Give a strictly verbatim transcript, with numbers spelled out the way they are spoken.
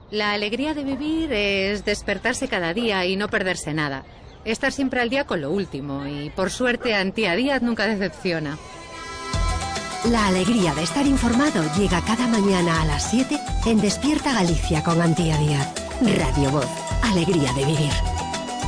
La alegría de vivir es despertarse cada día y no perderse nada. Estar siempre al día con lo último y, por suerte, Antía Díaz nunca decepciona. La alegría de estar informado llega cada mañana a las siete en Despierta Galicia con Antía Díaz. Radio Voz, alegría de vivir.